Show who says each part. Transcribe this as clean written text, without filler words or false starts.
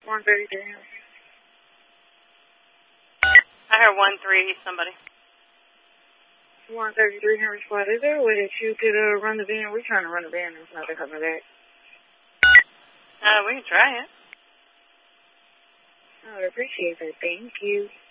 Speaker 1: 133.
Speaker 2: I heard 1-3 somebody.
Speaker 1: 133 Henry Squad. Is there a way that you could run the van? We're trying to run the van. It's not coming back.
Speaker 2: We can try it.
Speaker 1: I would appreciate that. Thank you.